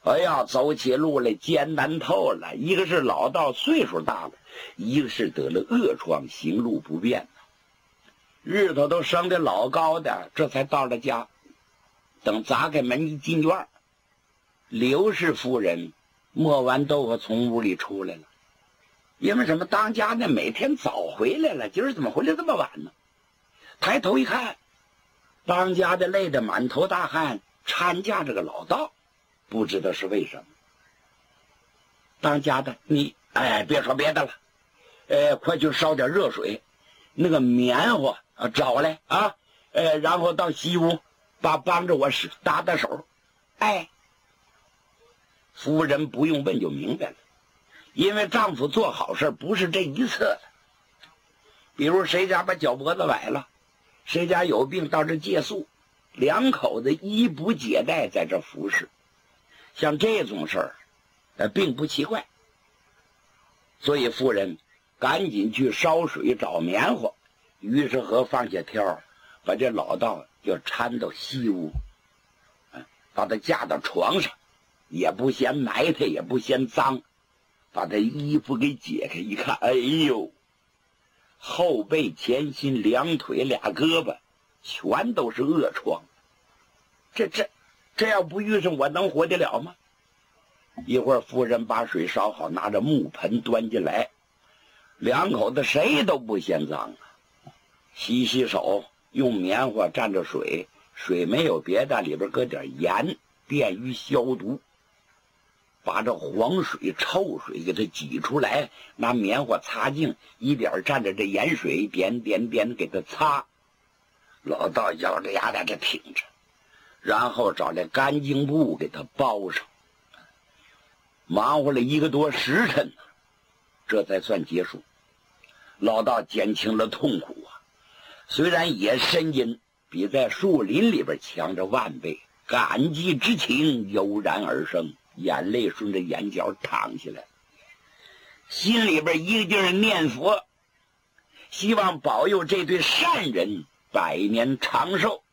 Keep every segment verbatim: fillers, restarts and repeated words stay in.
哎呀，走起路来艰难透了。一个是老道岁数大了，一个是得了恶疮，行路不便。日头都升得老高的，这才到了家。等砸开门一进院，刘氏夫人磨完豆腐从屋里出来了。因为什么？当家的每天早回来了，今儿怎么回来这么晚呢？抬头一看，当家的累得满头大汗，搀架着个老道，不知道是为什么。当家的，你哎，别说别的了，呃，快去烧点热水，那个棉花啊找来啊，呃，然后到西屋把帮着我打打手。哎，夫人不用问就明白了，因为丈夫做好事不是这一次的。比如谁家把脚脖子崴了，谁家有病到这借宿，两口子衣不解带在这服侍，像这种事儿，呃，并不奇怪。所以夫人赶紧去烧水找棉花，于是和放下挑，把这老道就搀到西屋，把他架到床上，也不嫌埋汰，也不嫌脏，把他衣服给解开一看，哎呦，后背前心两腿俩胳膊全都是恶疮，这这这要不遇上我能活得了吗？一会儿夫人把水烧好，拿着木盆端进来，两口子谁都不嫌脏啊，洗洗手，用棉花蘸着水，水没有别的，里边搁点盐，便于消毒。把这黄水臭水给它挤出来，拿棉花擦净，一点蘸着这盐水，点点点给它擦。老道咬着牙在这挺着，然后找来干净布给它包上。忙活了一个多时辰，这才算结束。老道减轻了痛苦啊，虽然也呻吟，比在树林里边强着万倍，感激之情油然而生，眼泪顺着眼角淌下来，心里边一个劲儿念佛，希望保佑这对善人百年长寿。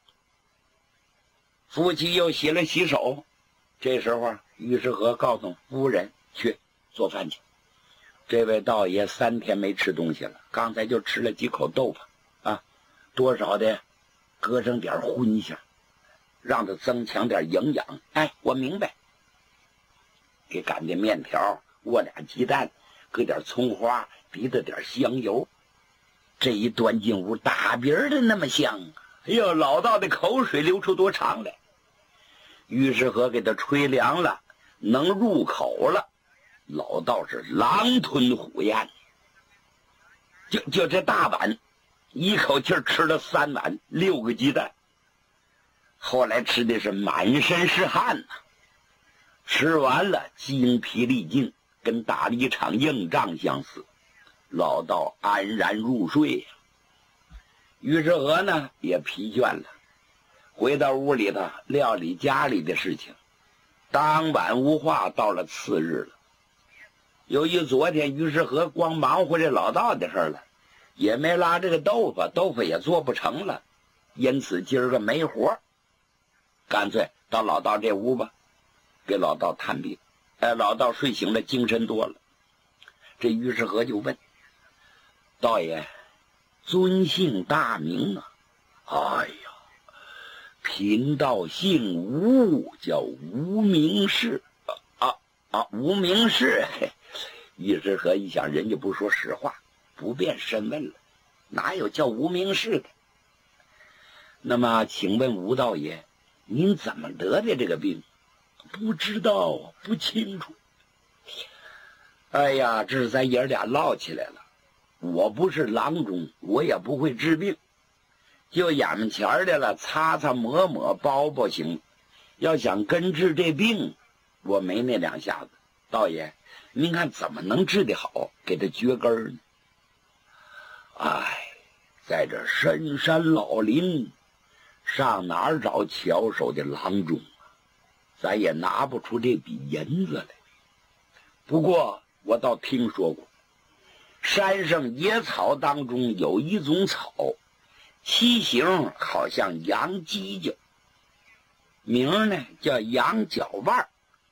夫妻又洗了洗手，这时候尉迟和告诉夫人去做饭去。这位道爷三天没吃东西了，刚才就吃了几口豆腐啊，多少的搁上点荤馅，让他增强点营养。哎，我明白。给擀点面条，握俩鸡蛋，搁点葱花，滴着点香油，这一端进屋，打鼻儿的那么香啊！哎呦，老道的口水流出多长来。尉迟和给他吹凉了，能入口了。老道是狼吞虎咽，就就这大碗，一口气吃了三碗，六个鸡蛋。后来吃的是满身是汗呐、啊，吃完了精疲力尽，跟打了一场硬仗相似。老道安然入睡呀、啊。尉迟和呢也疲倦了，回到屋里头料理家里的事情。当晚无话，到了次日了。由于昨天尉迟和光忙活这老道的事了，也没拉这个豆腐，豆腐也做不成了，因此今儿个没活，干脆到老道这屋吧，给老道探病。哎，老道睡醒了，精神多了。这尉迟和就问道爷：“尊姓大名啊？”“哎呀，贫道姓吴，叫吴名氏。”“啊啊，吴名氏。”尉迟和一想，人家不说实话，不便深问了，哪有叫吴名氏的？那么请问吴道爷，您怎么得的这个病？不知道，不清楚。哎呀，这是咱爷俩唠起来了。我不是郎中，我也不会治病，就眼前的了，擦擦抹抹包包行。要想根治这病，我没那两下子。道爷，您看怎么能治得好，给他绝根呢？哎，在这深山老林，上哪儿找巧手的郎中啊？咱也拿不出这笔银子来。不过我倒听说过，山上野草当中有一种草，其形好像羊犄角，名呢叫羊角腕，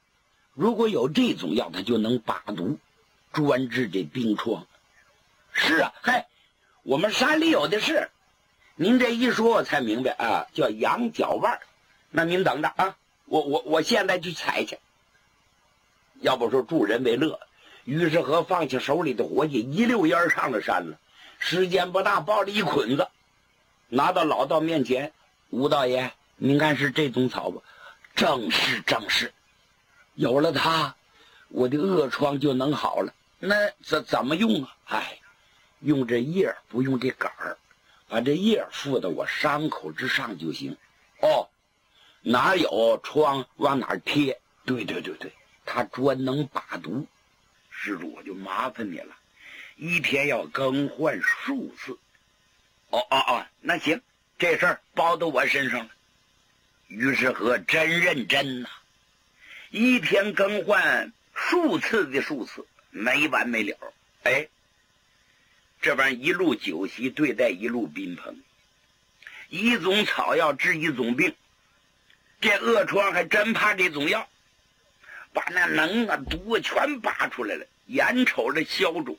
如果有这种药，它就能把毒，专治这冰疮。是啊，嗨，我们山里有的是。您这一说，我才明白啊，叫羊角腕。那您等着啊，我我我现在去采去。要不说助人为乐，于是和放下手里的活计，一溜烟上了山了。时间不大，抱了一捆子，拿到老道面前。吴道爷，您看是这种草吧？正是正是，有了它，我的恶疮就能好了。那怎怎么用啊？哎，用这叶不用这杆儿，把这叶附到我伤口之上就行。哦，哪有疮往哪贴？对对对对，它专能把毒。施主，我就麻烦你了，一天要更换数次。哦哦哦，那行，这事儿包到我身上了。于是和真认真呐、啊，一天更换数次的数次，没完没了。哎，这玩意儿一路酒席对待一路宾朋，一种草药治一种病。这恶疮还真怕这种药，把那能啊毒啊全拔出来了，眼瞅着消肿。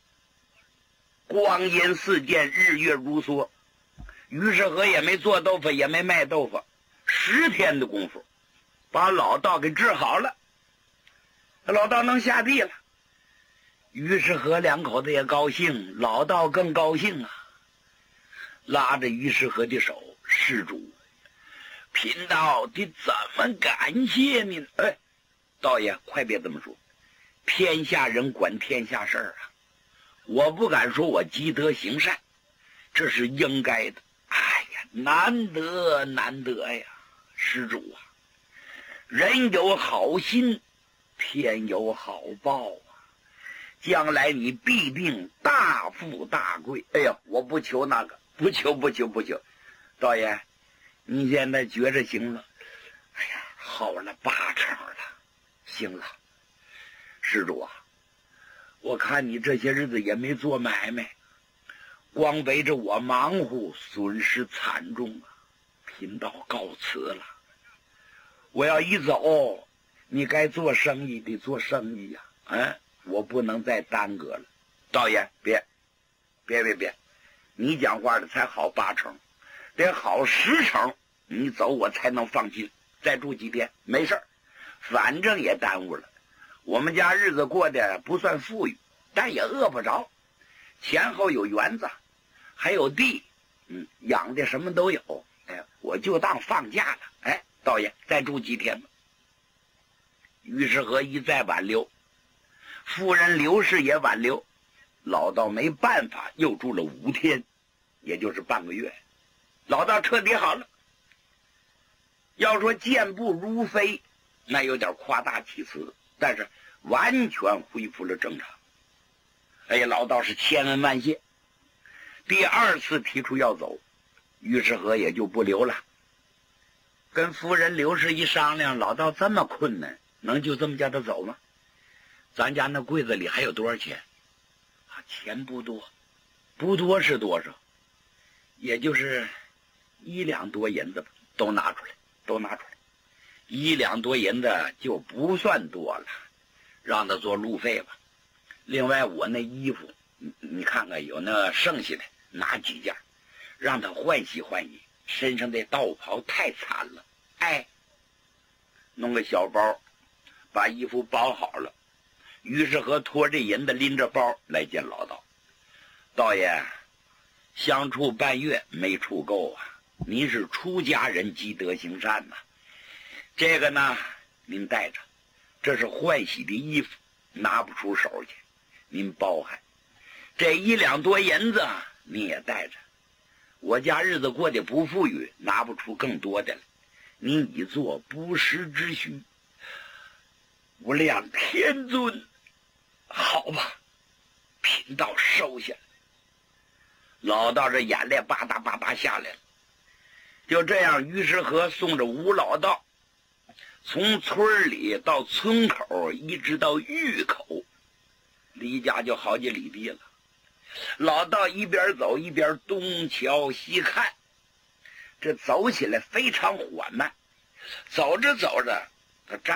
光阴似箭，日月如梭。于是和也没做豆腐，也没卖豆腐，十天的功夫把老道给治好了。老道能下地了，于是和两口子也高兴，老道更高兴啊，拉着于是和的手，施主，贫道的怎么感谢您？哎，道爷快别这么说，天下人管天下事儿啊，我不敢说我积德行善，这是应该的。哎呀，难得难得呀，施主啊，人有好心，天有好报啊，将来你必定大富大贵。哎呀，我不求那个，不求不求不求。道爷，你现在觉着行了？哎呀，好了八成了，行了。施主啊，我看你这些日子也没做买卖，光围着我忙活，损失惨重啊！贫道告辞了。我要一走，你该做生意的做生意呀、啊，嗯，我不能再耽搁了。道爷，别，别别别，你讲话的才好八成，得好十成，你走我才能放心。再住几天没事，反正也耽误了。我们家日子过得不算富裕，但也饿不着，前后有园子，还有地，嗯，养的什么都有。哎，我就当放假了。哎，道爷，再住几天吧。于是和一再挽留，夫人刘氏也挽留，老道没办法，又住了五天，也就是半个月。老道彻底好了。要说健步如飞，那有点夸大其词，但是完全恢复了正常。哎呀，老道是千恩万谢。第二次提出要走，于是和也就不留了。跟夫人刘氏一商量，老道这么困难，能就这么叫他走吗？咱家那柜子里还有多少钱？啊，钱不多，不多是多少？也就是一两多银子吧，都拿出来，都拿出来。一两多银子就不算多了，让他做路费吧。另外我那衣服，你你看看有那剩下的，拿几件，让他换洗换洗，身上的道袍太惨了。哎，弄个小包，把衣服包好了。于是和拖着银子拎着包来见老道。道爷，相处半月没处够啊，您是出家人，积德行善呐、啊。这个呢，您带着，这是换洗的衣服，拿不出手去，您包涵。这一两多银子你也带着，我家日子过得不富裕，拿不出更多的来，您以作不时之需。无量天尊，好吧，贫道收下。老道这眼泪吧嗒吧嗒下来了。就这样，于是和送着吴老道从村里到村口，一直到峪口，离家就好几里地了。老道一边走一边东瞧西看，这走起来非常缓慢。走着走着，他